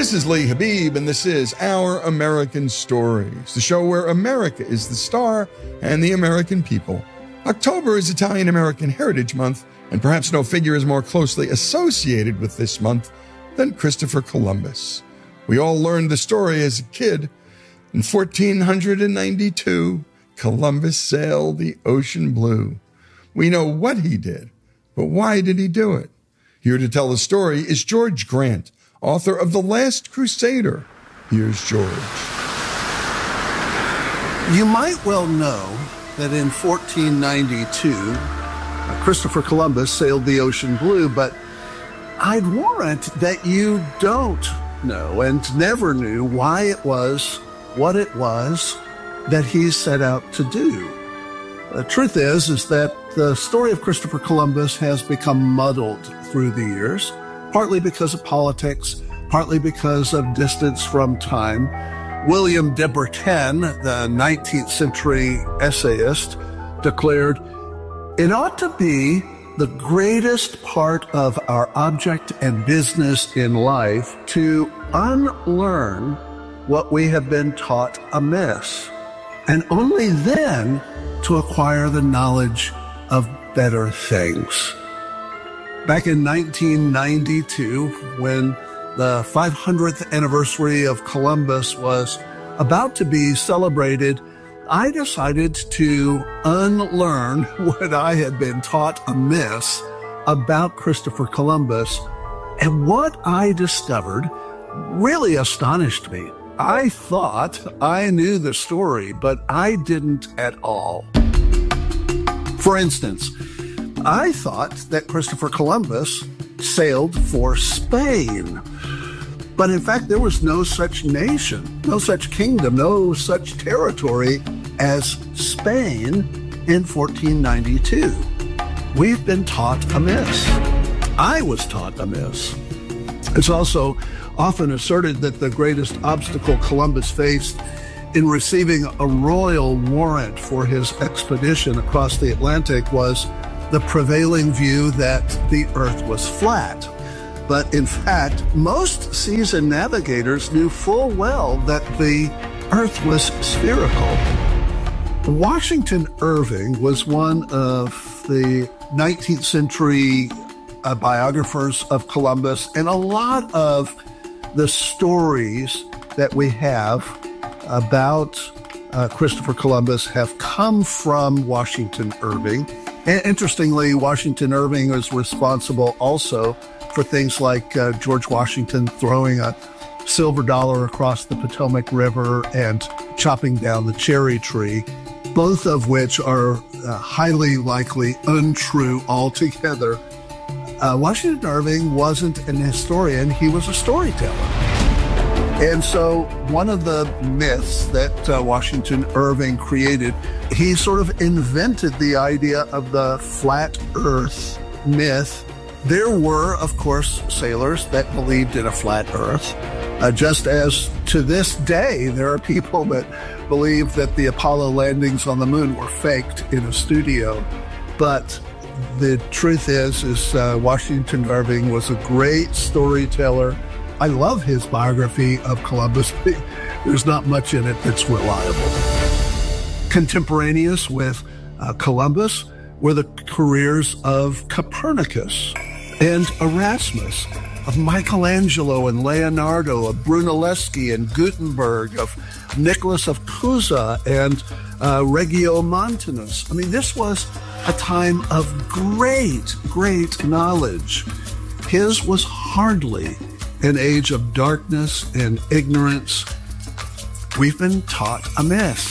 This is Lee Habib, and this is Our American Stories, the show where America is the star and the American people. October is Italian-American Heritage Month, and perhaps no figure is more closely associated with this month than Christopher Columbus. We all learned the story as a kid. In 1492, Columbus sailed the ocean blue. We know what he did, but why did he do it? Here to tell the story is George Grant, author of The Last Crusader. Here's George. You might well know that in 1492, Christopher Columbus sailed the ocean blue, but I'd warrant that you don't know and never knew why it was, what it was that he set out to do. The truth is that the story of Christopher Columbus has become muddled through the years, partly because of politics, partly because of distance from time. William de Bretagne, the 19th century essayist, declared, "It ought to be the greatest part of our object and business in life to unlearn what we have been taught amiss, and only then to acquire the knowledge of better things." Back in 1992, when the 500th anniversary of Columbus was about to be celebrated, I decided to unlearn what I had been taught amiss about Christopher Columbus. And what I discovered really astonished me. I thought I knew the story, but I didn't at all. For instance, I thought that Christopher Columbus sailed for Spain. But in fact, there was no such nation, no such kingdom, no such territory as Spain in 1492. We've been taught amiss. I was taught amiss. It's also often asserted that the greatest obstacle Columbus faced in receiving a royal warrant for his expedition across the Atlantic was the prevailing view that the earth was flat. But in fact, most seasoned navigators knew full well that the earth was spherical. Washington Irving was one of the 19th century biographers of Columbus, and a lot of the stories that we have about Christopher Columbus have come from Washington Irving. And interestingly, Washington Irving is responsible also for things like George Washington throwing a silver dollar across the Potomac River and chopping down the cherry tree, both of which are highly likely untrue altogether. Washington Irving wasn't an historian, he was a storyteller. And so one of the myths that Washington Irving created, he sort of invented the idea of the flat earth myth. There were, of course, sailors that believed in a flat earth, just as to this day there are people that believe that the Apollo landings on the moon were faked in a studio. But the truth is Washington Irving was a great storyteller. I love his biography of Columbus. There's not much in it that's reliable. Contemporaneous with Columbus were the careers of Copernicus and Erasmus, of Michelangelo and Leonardo, of Brunelleschi and Gutenberg, of Nicholas of Cusa and Regiomontanus. I mean, this was a time of great, great knowledge. His was hardly an age of darkness and ignorance. We've been taught amiss.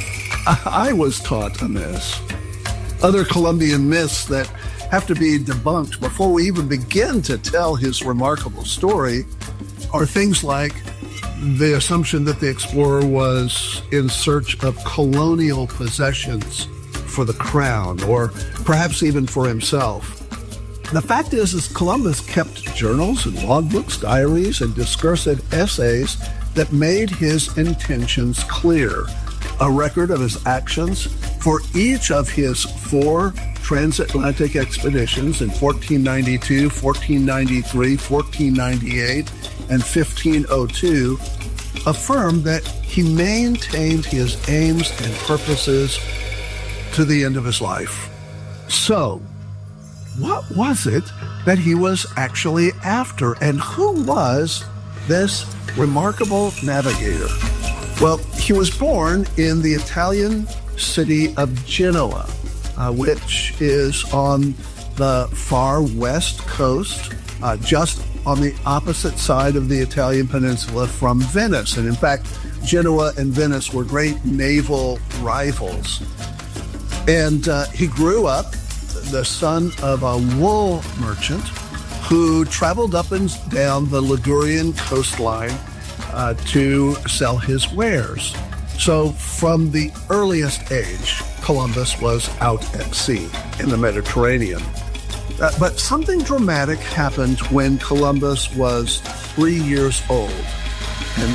I was taught amiss. Other Columbian myths that have to be debunked before we even begin to tell his remarkable story are things like the assumption that the explorer was in search of colonial possessions for the crown, or perhaps even for himself. The fact is Columbus kept journals and logbooks, diaries, and discursive essays that made his intentions clear, a record of his actions for each of his 4 transatlantic expeditions in 1492, 1493, 1498, and 1502, affirm that he maintained his aims and purposes to the end of his life. So, what was it that he was actually after, and who was this remarkable navigator? Well, he was born in the Italian city of Genoa, which is on the far west coast, just on the opposite side of the Italian peninsula from Venice. And in fact, Genoa and Venice were great naval rivals. And he grew up the son of a wool merchant who traveled up and down the Ligurian coastline to sell his wares. So from the earliest age, Columbus was out at sea in the Mediterranean. But something dramatic happened when Columbus was 3 years old in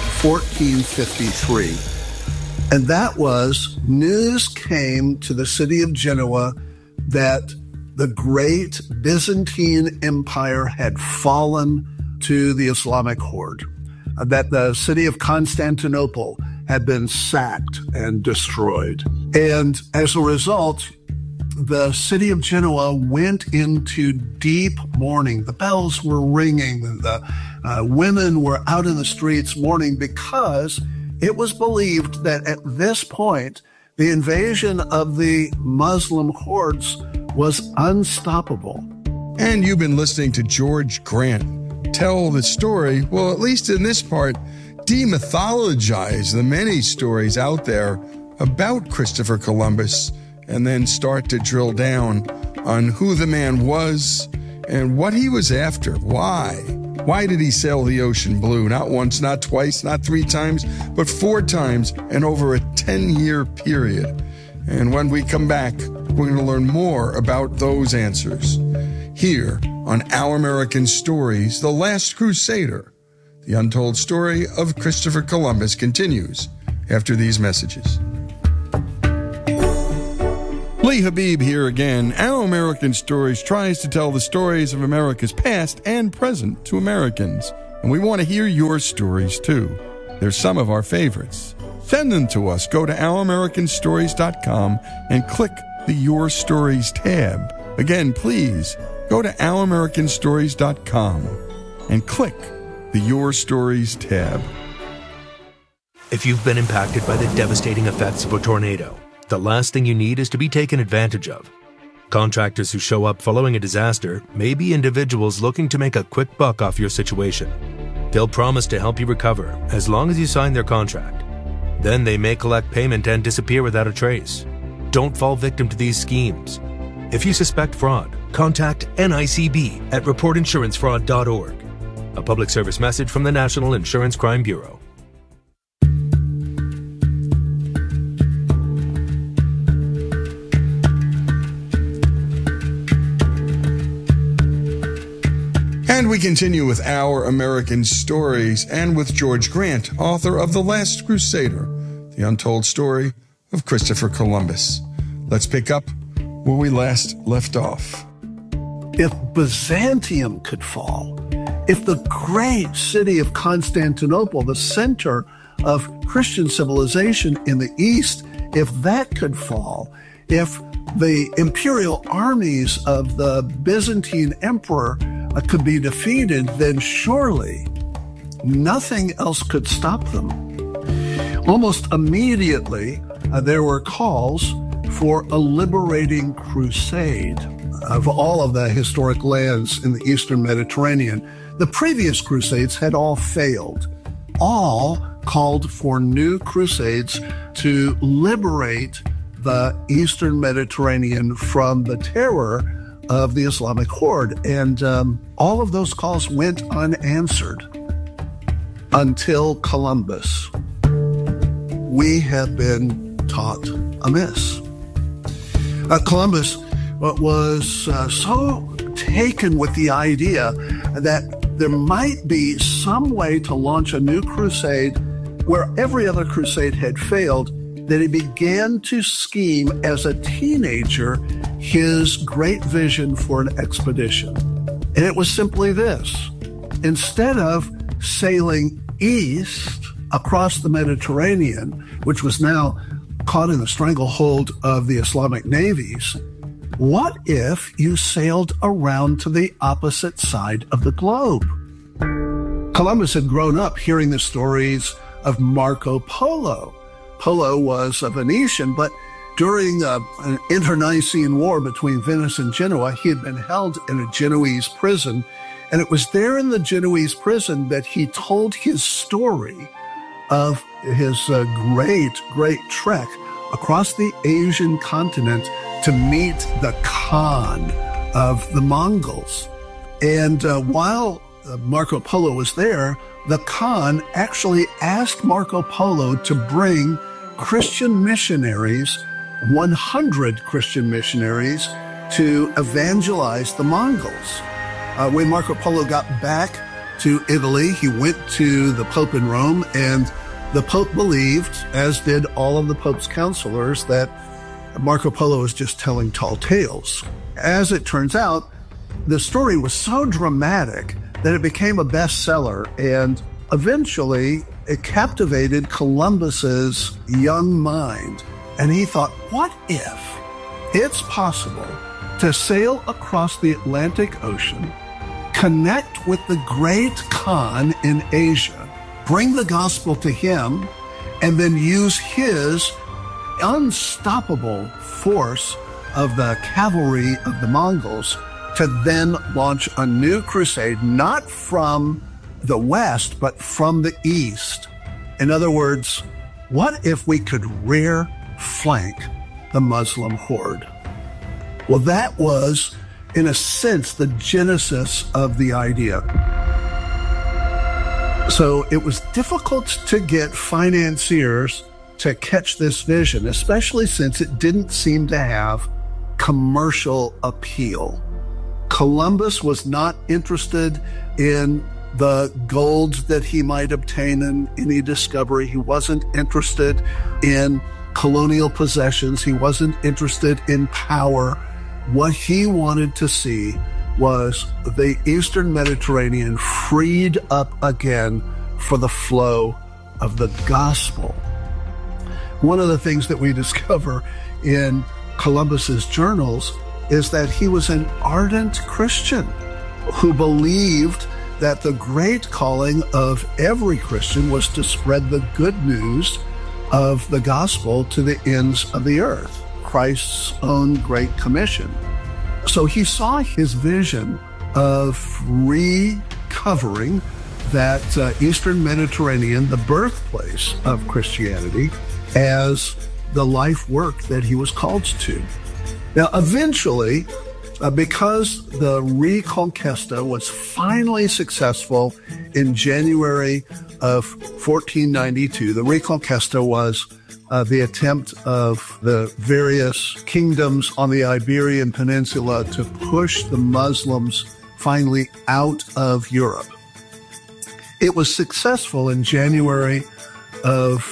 1453. And that was, news came to the city of Genoa that the great Byzantine Empire had fallen to the Islamic horde, that the city of Constantinople had been sacked and destroyed. And as a result, the city of Genoa went into deep mourning. The bells were ringing. The women were out in the streets mourning because it was believed that at this point, the invasion of the Muslim hordes was unstoppable. And you've been listening to George Grant tell the story, well, at least in this part, demythologize the many stories out there about Christopher Columbus, and then start to drill down on who the man was and what he was after. Why? Why did he sail the ocean blue? Not once, not twice, not 3 times, but 4 times and over a 10-year period. And when we come back, we're going to learn more about those answers. Here on Our American Stories, The Last Crusader, the untold story of Christopher Columbus continues after these messages. Lee Habib here again. Our American Stories tries to tell the stories of America's past and present to Americans. And we want to hear your stories too. They're some of our favorites. Send them to us. Go to ouramericanstories.com and click the Your Stories tab. Again, please go to ouramericanstories.com and click the Your Stories tab. If you've been impacted by the devastating effects of a tornado, the last thing you need is to be taken advantage of. Contractors who show up following a disaster may be individuals looking to make a quick buck off your situation. They'll promise to help you recover as long as you sign their contract. Then they may collect payment and disappear without a trace. Don't fall victim to these schemes. If you suspect fraud, contact NICB at reportinsurancefraud.org. A public service message from the National Insurance Crime Bureau. And we continue with Our American Stories and with George Grant, author of The Last Crusader, the untold story of Christopher Columbus. Let's pick up where we last left off. If Byzantium could fall, if the great city of Constantinople, the center of Christian civilization in the East, if that could fall, if the imperial armies of the Byzantine emperor could be defeated, then surely nothing else could stop them. Almost immediately, there were calls for a liberating crusade of all of the historic lands in the Eastern Mediterranean. The previous crusades had all failed. All called for new crusades to liberate the Eastern Mediterranean from the terror of the Islamic horde. And all of those calls went unanswered until Columbus. We have been taught amiss. Columbus was so taken with the idea that there might be some way to launch a new crusade where every other crusade had failed, that he began to scheme as a teenager his great vision for an expedition. And it was simply this. Instead of sailing east across the Mediterranean, which was now caught in the stranglehold of the Islamic navies, what if you sailed around to the opposite side of the globe? Columbus had grown up hearing the stories of Marco Polo. Polo was a Venetian, but during an internecine war between Venice and Genoa, he had been held in a Genoese prison. And it was there in the Genoese prison that he told his story of his great trek across the Asian continent to meet the Khan of the Mongols. And while Marco Polo was there, the Khan actually asked Marco Polo to bring Christian missionaries, 100 Christian missionaries, to evangelize the Mongols. When Marco Polo got back to Italy, he went to the Pope in Rome, and the Pope believed, as did all of the Pope's counselors, that Marco Polo was just telling tall tales. As it turns out, the story was so dramatic that it became a bestseller, and eventually it captivated Columbus's young mind. And he thought, what if it's possible to sail across the Atlantic Ocean, connect with the great Khan in Asia, bring the gospel to him, and then use his unstoppable force of the cavalry of the Mongols to then launch a new crusade, not from the west, but from the east. In other words, what if we could rear flank the Muslim horde? Well, that was, in a sense, the genesis of the idea. So it was difficult to get financiers to catch this vision, especially since it didn't seem to have commercial appeal. Columbus was not interested in the gold that he might obtain in any discovery. He wasn't interested in colonial possessions. He wasn't interested in power. What he wanted to see was the Eastern Mediterranean freed up again for the flow of the gospel. One of the things that we discover in Columbus's journals is that he was an ardent Christian who believed that the great calling of every Christian was to spread the good news of the gospel to the ends of the earth, Christ's own great commission. So he saw his vision of recovering that Eastern Mediterranean, the birthplace of Christianity, as the life work that he was called to. Now, eventually, because the Reconquista was finally successful in January of 1492, the Reconquista was the attempt of the various kingdoms on the Iberian Peninsula to push the Muslims finally out of Europe. It was successful in January of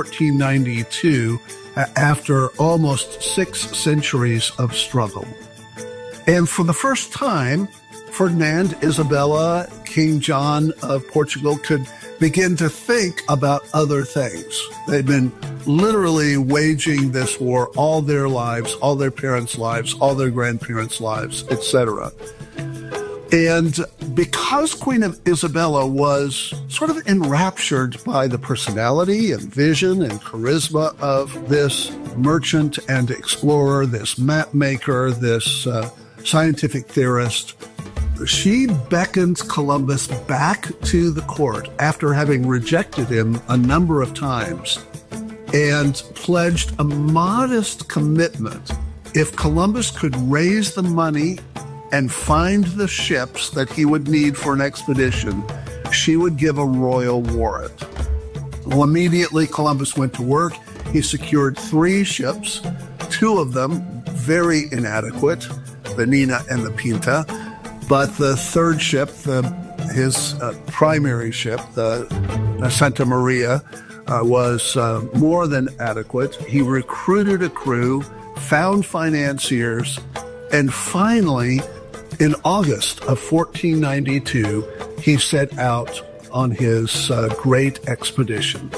1492 after almost 6 centuries of struggle. And for the first time, Ferdinand, Isabella, King John of Portugal could begin to think about other things. They'd been literally waging this war all their lives, all their parents' lives, all their grandparents' lives, etc. And because Queen Isabella was sort of enraptured by the personality and vision and charisma of this merchant and explorer, this map maker, this scientific theorist, she beckoned Columbus back to the court after having rejected him a number of times and pledged a modest commitment. If Columbus could raise the money and find the ships that he would need for an expedition, she would give a royal warrant. Well, immediately Columbus went to work. He secured 3 ships, 2 of them very inadequate, the Nina and the Pinta. But the 3rd ship, his primary ship, the Santa Maria, was more than adequate. He recruited a crew, found financiers, and finally, in August of 1492, he set out on his great expedition.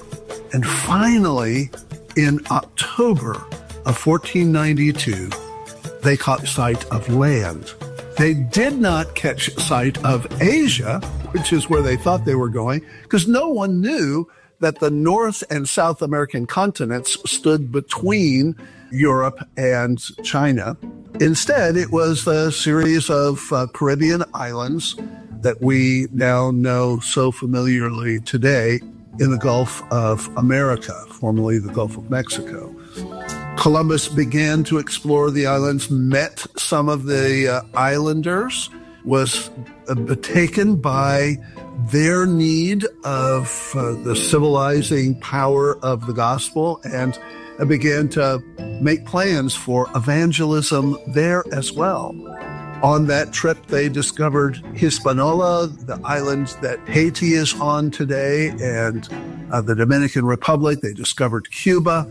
And finally, in October of 1492, they caught sight of land. They did not catch sight of Asia, which is where they thought they were going, because no one knew that the North and South American continents stood between Europe and China. Instead, it was a series of Caribbean islands that we now know so familiarly today in the Gulf of America, formerly the Gulf of Mexico. Columbus began to explore the islands, met some of the islanders, was taken by their need of the civilizing power of the gospel, and began to make plans for evangelism there as well. On that trip, they discovered Hispaniola, the islands that Haiti is on today, and the Dominican Republic. They discovered Cuba,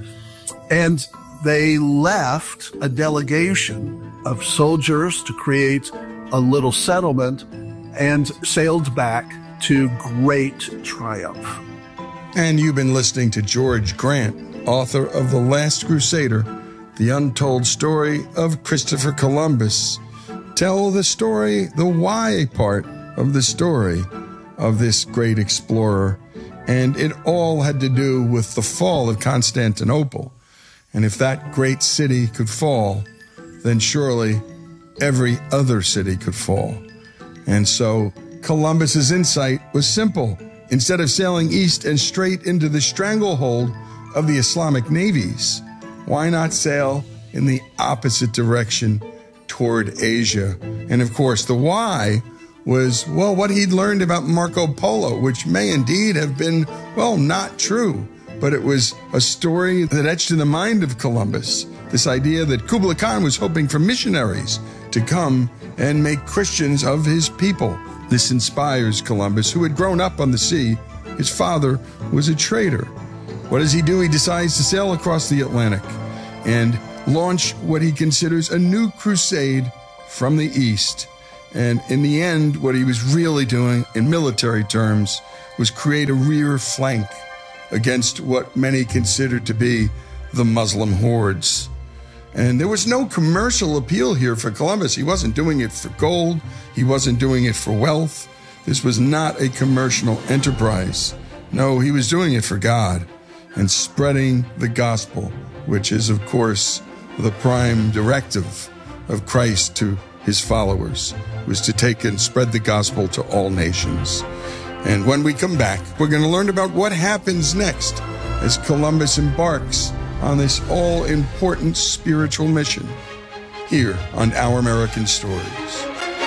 and they left a delegation of soldiers to create a little settlement and sailed back to great triumph. And you've been listening to George Grant, author of The Last Crusader, the untold story of Christopher Columbus. Tell the story, the why part of the story of this great explorer. And it all had to do with the fall of Constantinople. And if that great city could fall, then surely every other city could fall. And so Columbus's insight was simple. Instead of sailing east and straight into the stranglehold of the Islamic navies, why not sail in the opposite direction toward Asia? And of course, the why was, well, what he'd learned about Marco Polo, which may indeed have been, well, not true. But it was a story that etched in the mind of Columbus, this idea that Kublai Khan was hoping for missionaries to come and make Christians of his people. This inspires Columbus, who had grown up on the sea. His father was a trader. What does he do? He decides to sail across the Atlantic and launch what he considers a new crusade from the east. And in the end, what he was really doing in military terms was create a rear flank against what many considered to be the Muslim hordes. And there was no commercial appeal here for Columbus. He wasn't doing it for gold. He wasn't doing it for wealth. This was not a commercial enterprise. No, he was doing it for God and spreading the gospel, which is, of course, the prime directive of Christ to his followers, was to take and spread the gospel to all nations. And when we come back, we're going to learn about what happens next as Columbus embarks on this all-important spiritual mission here on Our American Stories.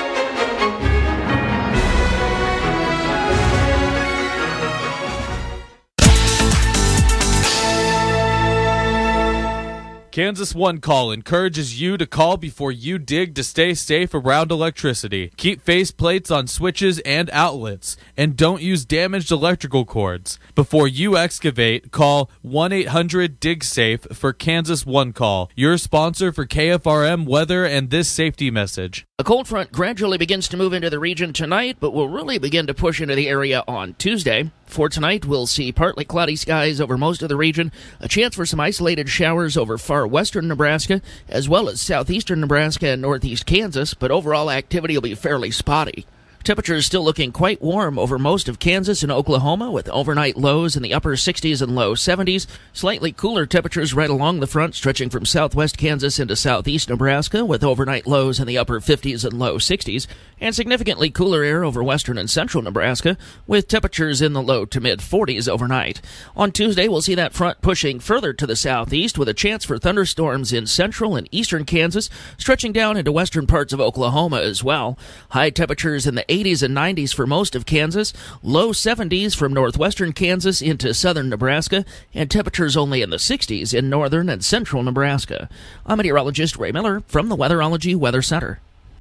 Kansas One Call encourages you to call before you dig to stay safe around electricity. Keep faceplates on switches and outlets, and don't use damaged electrical cords. Before you excavate, call 1-800-DIG-SAFE for Kansas One Call, your sponsor for KFRM weather and this safety message. A cold front gradually begins to move into the region tonight, but will really begin to push into the area on Tuesday. For tonight, we'll see partly cloudy skies over most of the region, a chance for some isolated showers over far western Nebraska, as well as southeastern Nebraska and northeast Kansas, but overall activity will be fairly spotty. Temperatures still looking quite warm over most of Kansas and Oklahoma, with overnight lows in the upper 60s and low 70s. Slightly cooler temperatures right along the front, stretching from southwest Kansas into southeast Nebraska, with overnight lows in the upper 50s and low 60s. And significantly cooler air over western and central Nebraska, with temperatures in the low to mid 40s overnight. On Tuesday, we'll see that front pushing further to the southeast, with a chance for thunderstorms in central and eastern Kansas, stretching down into western parts of Oklahoma as well. High temperatures in the 80s and 90s for most of Kansas, low 70s from northwestern Kansas into southern Nebraska, and temperatures only in the 60s in northern and central Nebraska. I'm meteorologist Ray Miller from the Weatherology Weather Center.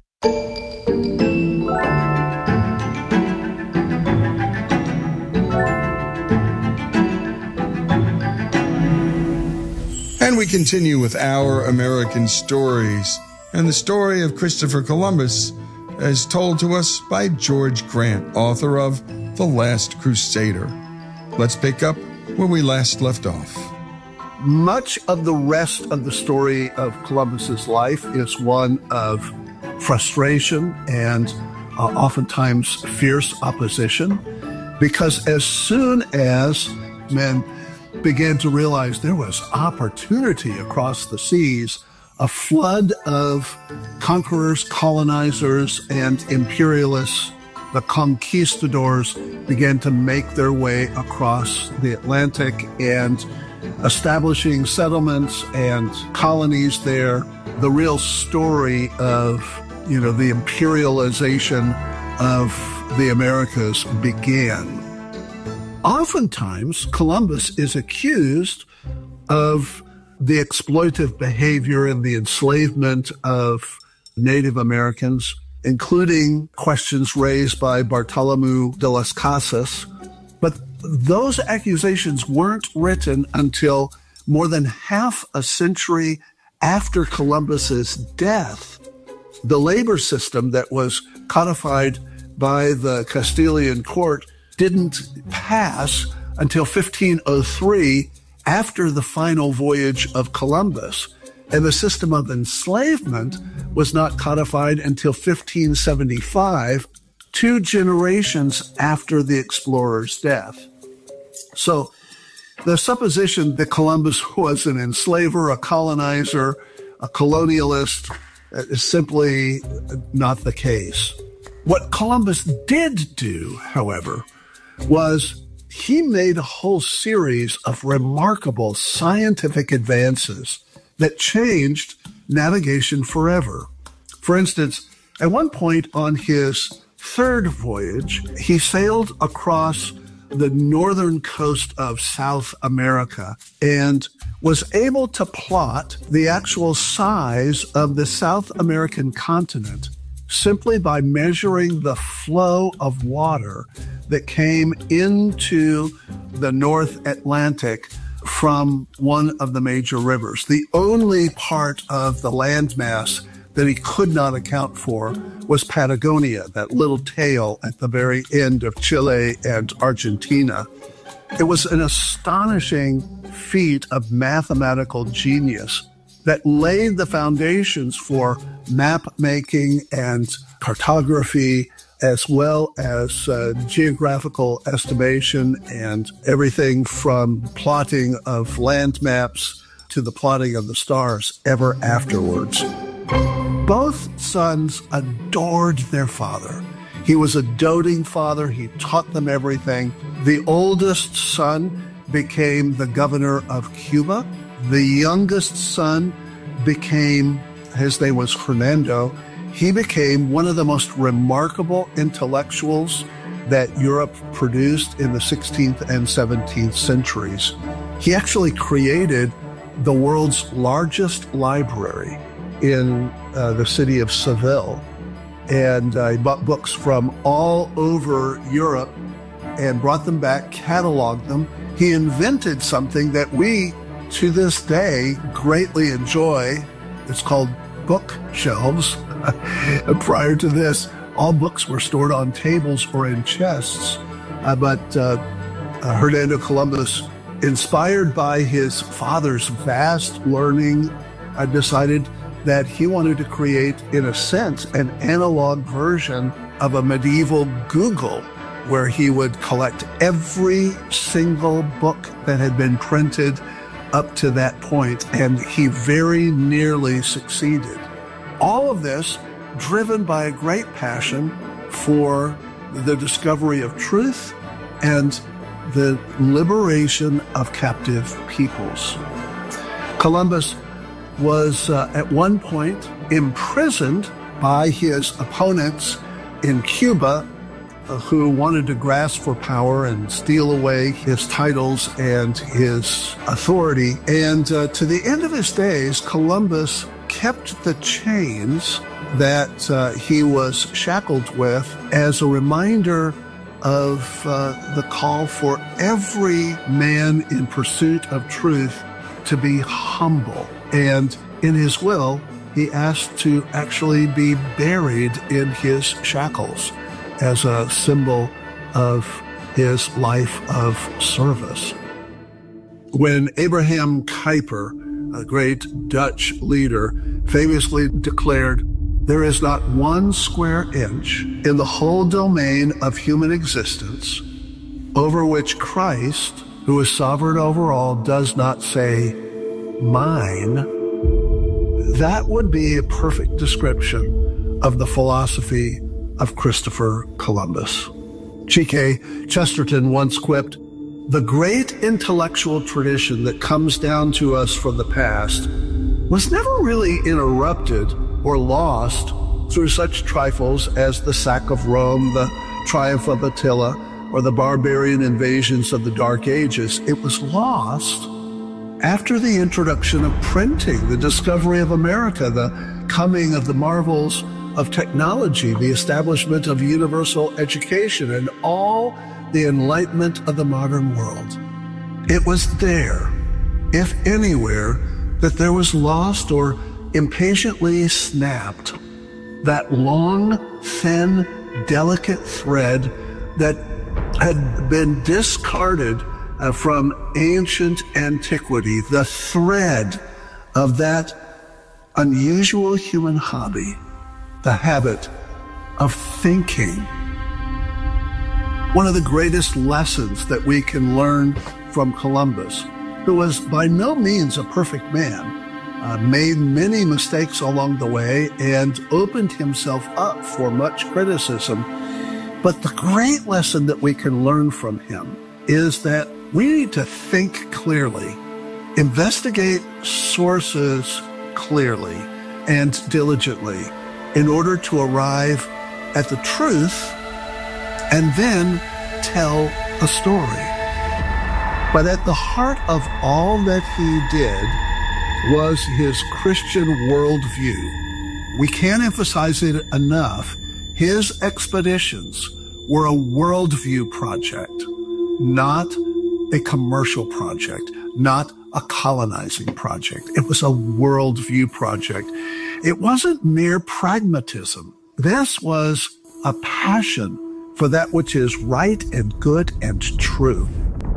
And we continue with Our American Stories, and the story of Christopher Columbus as told to us by George Grant, author of the last crusader. Let's pick up where we last left off. Much of the rest of the story of Columbus's life is one of frustration and oftentimes fierce opposition, because as soon as men began to realize there was opportunity across the seas, a flood of conquerors, colonizers, and imperialists, the conquistadors, began to make their way across the Atlantic and establishing settlements and colonies there. The real story of, the imperialization of the Americas began. Oftentimes, Columbus is accused of the exploitive behavior and the enslavement of Native Americans, including questions raised by Bartholomew de las Casas. But those accusations weren't written until more than half a century after Columbus's death. The labor system that was codified by the Castilian court didn't pass until 1503, after the final voyage of Columbus. And the system of enslavement was not codified until 1575, 2 generations after the explorer's death. So the supposition that Columbus was an enslaver, a colonizer, a colonialist is simply not the case. What Columbus did do, however, was he made a whole series of remarkable scientific advances that changed navigation forever. For instance, at one point on his 3rd voyage, he sailed across the northern coast of South America and was able to plot the actual size of the South American continent simply by measuring the flow of water that came into the North Atlantic from one of the major rivers. The only part of the landmass that he could not account for was Patagonia, that little tail at the very end of Chile and Argentina. It was an astonishing feat of mathematical genius that laid the foundations for map making and cartography, as well as geographical estimation and everything from plotting of land maps to the plotting of the stars ever afterwards. Both sons adored their father. He was a doting father. He taught them everything. The oldest son became the governor of Cuba. The youngest son became, his name was Hernando. He became one of the most remarkable intellectuals that Europe produced in the 16th and 17th centuries. He actually created the world's largest library in the city of Seville. And he bought books from all over Europe and brought them back, cataloged them. He invented something that we, to this day, greatly enjoy. It's called bookshelves. Prior to this, all books were stored on tables or in chests. But Hernando Columbus, inspired by his father's vast learning, decided that he wanted to create, in a sense, an analog version of a medieval Google, where he would collect every single book that had been printed up to that point, and he very nearly succeeded. All of this driven by a great passion for the discovery of truth and the liberation of captive peoples. Columbus was at one point imprisoned by his opponents in Cuba, who wanted to grasp for power and steal away his titles and his authority. And to the end of his days, Columbus kept the chains that he was shackled with as a reminder of the call for every man in pursuit of truth to be humble. And in his will, he asked to actually be buried in his shackles as a symbol of his life of service. When Abraham Kuyper, a great Dutch leader, famously declared, "There is not 1 square inch in the whole domain of human existence over which Christ, who is sovereign over all, does not say, 'Mine,'" that would be a perfect description of the philosophy of Christopher Columbus. G.K. Chesterton once quipped, "The great intellectual tradition that comes down to us from the past was never really interrupted or lost through such trifles as the sack of Rome, the triumph of Attila, or the barbarian invasions of the Dark Ages. It was lost after the introduction of printing, the discovery of America, the coming of the marvels of technology, the establishment of universal education, and all the enlightenment of the modern world. It was there, if anywhere, that there was lost or impatiently snapped that long, thin, delicate thread that had been discarded from ancient antiquity, the thread of that unusual human hobby, the habit of thinking. One of the greatest lessons that we can learn from Columbus, who was by no means a perfect man, made many mistakes along the way and opened himself up for much criticism. But the great lesson that we can learn from him is that we need to think clearly, investigate sources clearly and diligently in order to arrive at the truth and then tell a story. But at the heart of all that he did was his Christian worldview. We can't emphasize it enough. His expeditions were a worldview project, not a commercial project, not a colonizing project. It was a worldview project. It wasn't mere pragmatism. This was a passion for that which is right and good and true.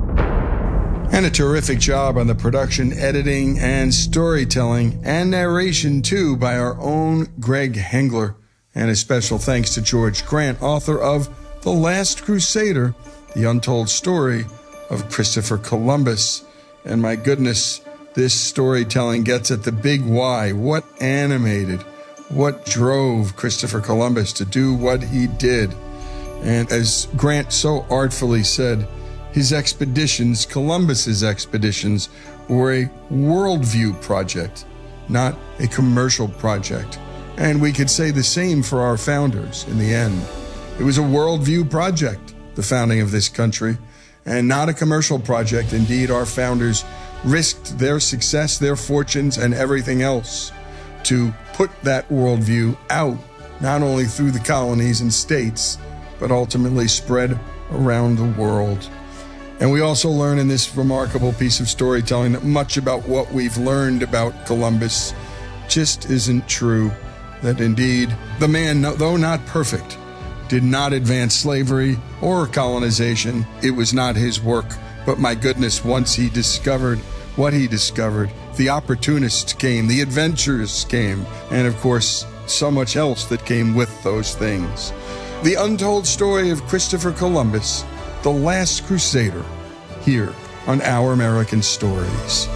And a terrific job on the production, editing, and storytelling, and narration, too, by our own Greg Hengler. And a special thanks to George Grant, author of The Last Crusader, the untold story of Christopher Columbus. And my goodness, this storytelling gets at the big why. What animated, what drove Christopher Columbus to do what he did? And as Grant so artfully said, his expeditions, Columbus's expeditions, were a worldview project, not a commercial project. And we could say the same for our founders in the end. It was a worldview project, the founding of this country, and not a commercial project. Indeed, our founders risked their success, their fortunes, and everything else to put that worldview out, not only through the colonies and states, but ultimately spread around the world. And we also learn in this remarkable piece of storytelling that much about what we've learned about Columbus just isn't true. That indeed, the man, though not perfect, did not advance slavery or colonization. It was not his work. But my goodness, once he discovered what he discovered, the opportunists came, the adventurers came, and of course, so much else that came with those things. The untold story of Christopher Columbus, The Last Crusader, here on Our American Stories.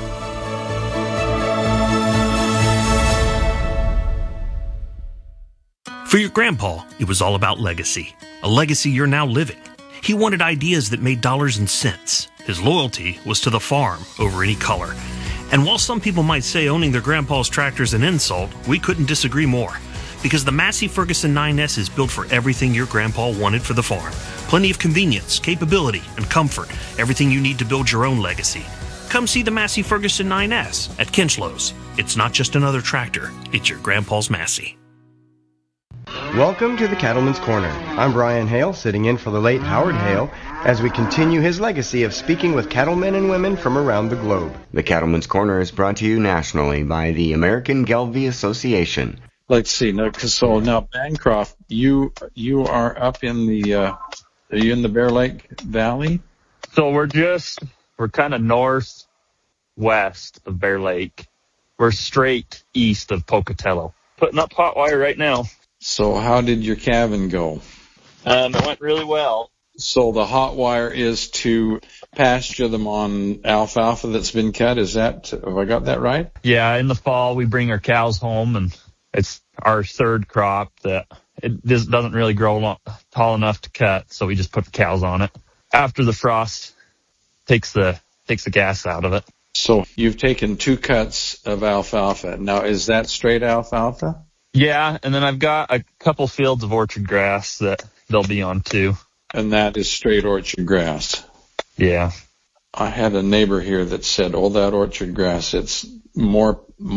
For your grandpa, it was all about legacy, a legacy you're now living. He wanted ideas that made dollars and cents. His loyalty was to the farm over any color. And while some people might say owning their grandpa's tractor is an insult, we couldn't disagree more. Because the Massey Ferguson 9S is built for everything your grandpa wanted for the farm. Plenty of convenience, capability, and comfort. Everything you need to build your own legacy. Come see the Massey Ferguson 9S at Kinchlows. It's not just another tractor, it's your grandpa's Massey. Welcome to the Cattleman's Corner. I'm Brian Hale, sitting in for the late Howard Hale, as we continue his legacy of speaking with cattlemen and women from around the globe. The Cattleman's Corner is brought to you nationally by the American Gelbvieh Association. Let's see. So now, Bancroft, you are up in the Are you in the Bear Lake Valley? So we're kind of northwest of Bear Lake. We're straight east of Pocatello. Putting up hot wire right now. So how did your calving go? It went really well. So the hot wire is to pasture them on alfalfa that's been cut. Have I got that right? Yeah, in the fall we bring our cows home, and it's our third crop that it just doesn't really grow tall enough to cut, so we just put the cows on it. After the frost takes the gas out of it. So you've taken 2 cuts of alfalfa. Now, is that straight alfalfa? Yeah, and then I've got a couple fields of orchard grass that they'll be on too. And that is straight orchard grass. Yeah. I had a neighbor here that said, that orchard grass, it's more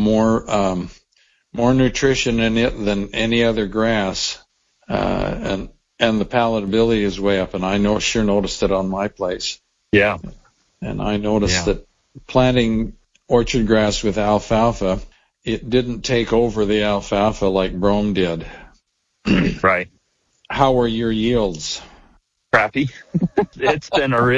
nutrition in it than any other grass. And the palatability is way up. And I sure noticed it on my place. Yeah. And I noticed that planting orchard grass with alfalfa, it didn't take over the alfalfa like brome did. Right. How were your yields? Crappy. It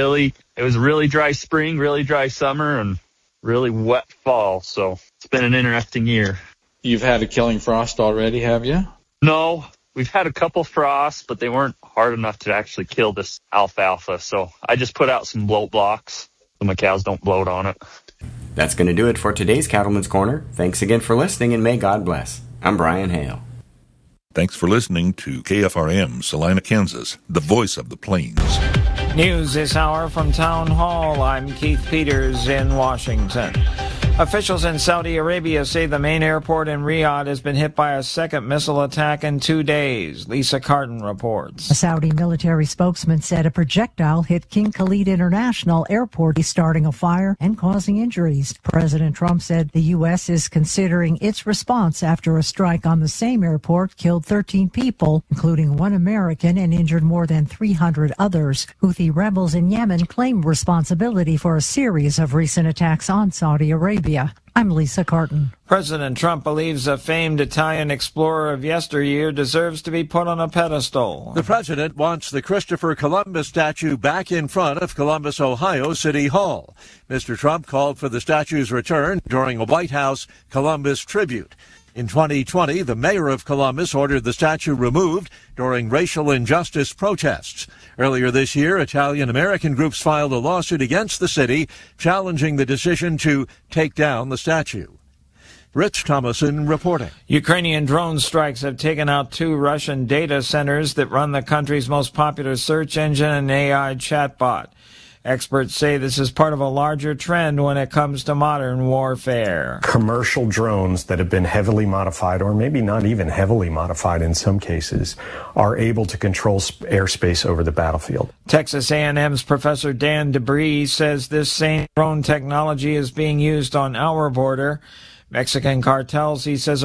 was a really dry spring, really dry summer, and really wet fall. So it's been an interesting year. You've had a killing frost already, have you? No, we've had a couple frosts, but they weren't hard enough to actually kill this alfalfa. So I just put out some bloat blocks so my cows don't bloat on it. That's going to do it for today's Cattleman's Corner. Thanks again for listening, and may God bless. I'm Brian Hale. Thanks for listening to KFRM, Salina, Kansas, the voice of the plains. News this hour from Town Hall. I'm Keith Peters in Washington. Officials in Saudi Arabia say the main airport in Riyadh has been hit by a second missile attack in 2 days. Lisa Carton reports. A Saudi military spokesman said a projectile hit King Khalid International Airport, starting a fire and causing injuries. President Trump said the U.S. is considering its response after a strike on the same airport killed 13 people, including 1 American, and injured more than 300 others. Houthi rebels in Yemen claim responsibility for a series of recent attacks on Saudi Arabia. I'm Lisa Carton. President Trump believes a famed Italian explorer of yesteryear deserves to be put on a pedestal. The president wants the Christopher Columbus statue back in front of Columbus, Ohio City Hall. Mr. Trump called for the statue's return during a White House Columbus tribute. In 2020, the mayor of Columbus ordered the statue removed during racial injustice protests. Earlier this year, Italian-American groups filed a lawsuit against the city, challenging the decision to take down the statue. Rich Thomason reporting. Ukrainian drone strikes have taken out 2 Russian data centers that run the country's most popular search engine and AI chatbot. Experts say this is part of a larger trend when it comes to modern warfare. Commercial drones that have been heavily modified, or maybe not even heavily modified in some cases, are able to control airspace over the battlefield. Texas A&M's Professor Dan DeBree says this same drone technology is being used on our border. Mexican cartels, he says,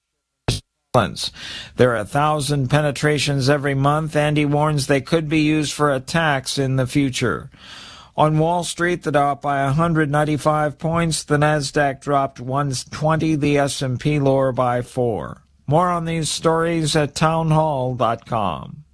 there are 1,000 penetrations every month, and he warns they could be used for attacks in the future. On Wall Street, the Dow up by 195 points, the Nasdaq dropped 120, the S&P lower by 4. More on these stories at townhall.com.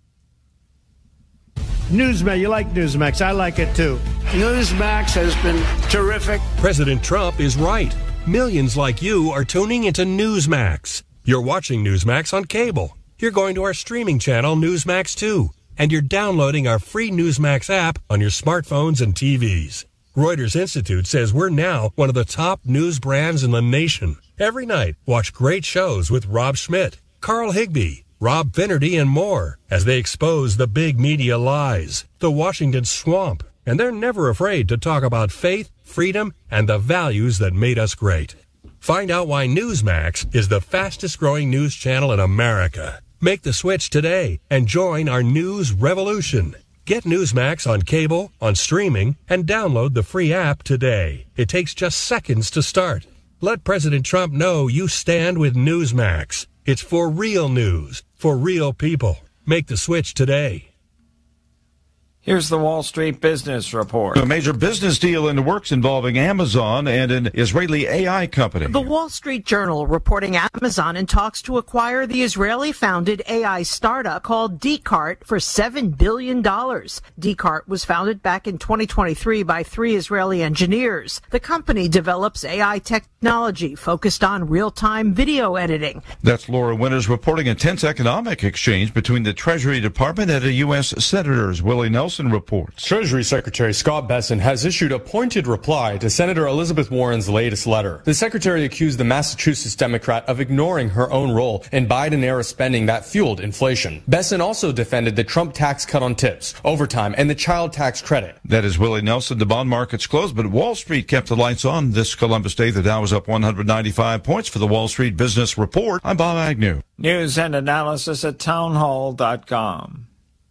Newsmax, you like Newsmax. I like it too. Newsmax has been terrific. President Trump is right. Millions like you are tuning into Newsmax. You're watching Newsmax on cable. You're going to our streaming channel, Newsmax 2. And you're downloading our free Newsmax app on your smartphones and TVs. Reuters Institute says we're now one of the top news brands in the nation. Every night, watch great shows with Rob Schmidt, Carl Higbie, Rob Finnerty, and more as they expose the big media lies, the Washington swamp. And they're never afraid to talk about faith, freedom, and the values that made us great. Find out why Newsmax is the fastest growing news channel in America. Make the switch today and join our news revolution. Get Newsmax on cable, on streaming, and download the free app today. It takes just seconds to start. Let President Trump know you stand with Newsmax. It's for real news, for real people. Make the switch today. Here's the Wall Street Business Report. A major business deal in the works involving Amazon and an Israeli AI company. The Wall Street Journal reporting Amazon in talks to acquire the Israeli-founded AI startup called Descartes for $7 billion. Descartes was founded back in 2023 by 3 Israeli engineers. The company develops AI technology focused on real-time video editing. That's Laura Winters reporting a tense economic exchange between the Treasury Department and a U.S. senators. Willie Nelson reports. Treasury Secretary Scott Bessent has issued a pointed reply to Senator Elizabeth Warren's latest letter. The secretary accused the Massachusetts Democrat of ignoring her own role in Biden-era spending that fueled inflation. Bessent also defended the Trump tax cut on tips, overtime, and the child tax credit. That is Willie Nelson. The bond market's closed, but Wall Street kept the lights on this Columbus Day. The Dow was up 195 points. For the Wall Street Business Report, I'm Bob Agnew. News and analysis at townhall.com.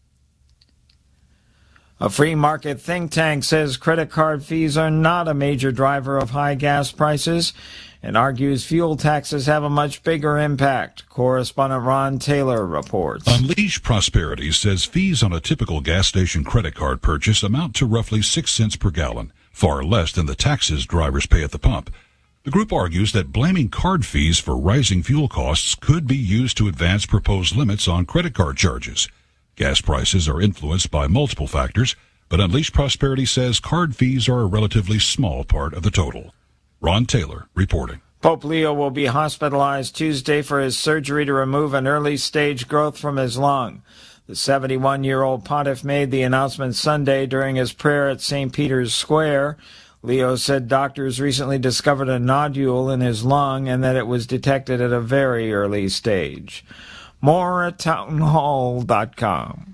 A free market think tank says credit card fees are not a major driver of high gas prices and argues fuel taxes have a much bigger impact. Correspondent Ron Taylor reports. Unleash Prosperity says fees on a typical gas station credit card purchase amount to roughly 6 cents per gallon, far less than the taxes drivers pay at the pump. The group argues that blaming card fees for rising fuel costs could be used to advance proposed limits on credit card charges. Gas prices are influenced by multiple factors, but Unleash Prosperity says card fees are a relatively small part of the total. Ron Taylor reporting. Pope Leo will be hospitalized Tuesday for his surgery to remove an early-stage growth from his lung. The 71-year-old pontiff made the announcement Sunday during his prayer at St. Peter's Square. Leo said doctors recently discovered a nodule in his lung and that it was detected at a very early stage. More at townhall.com.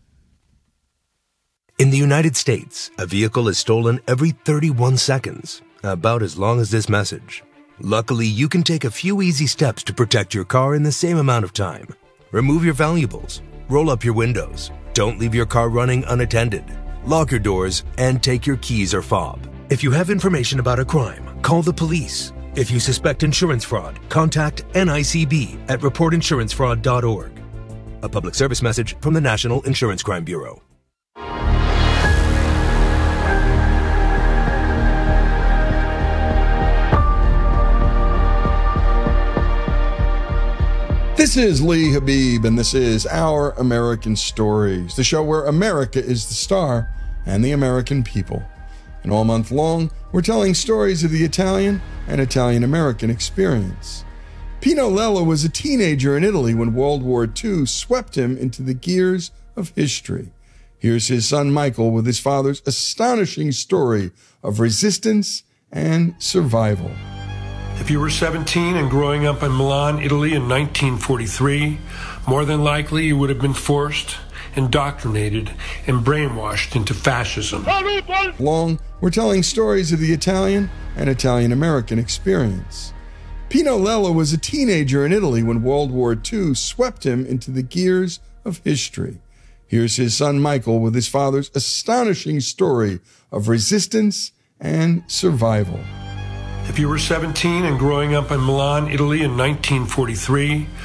In the United States, a vehicle is stolen every 31 seconds, about as long as this message. Luckily, you can take a few easy steps to protect your car in the same amount of time. Remove your valuables, roll up your windows, don't leave your car running unattended, lock your doors, and take your keys or fob. If you have information about a crime, call the police. If you suspect insurance fraud, contact NICB at reportinsurancefraud.org. A public service message from the National Insurance Crime Bureau. This is Lee Habib, and this is Our American Stories, the show where America is the star and the American people. And all month long, we're telling stories of the Italian and Italian-American experience. Pino Lello was a teenager in Italy when World War II swept him into the gears of history. Here's his son Michael with his father's astonishing story of resistance and survival. If you were 17 and growing up in Milan, Italy in 1943, more than likely you would have been forced, indoctrinated, and brainwashed into fascism. Long, we're telling stories of the Italian and Italian-American experience. Pino Lello was a teenager in Italy when World War II swept him into the gears of history. Here's his son Michael with his father's astonishing story of resistance and survival. If you were 17 and growing up in Milan, Italy in 1943,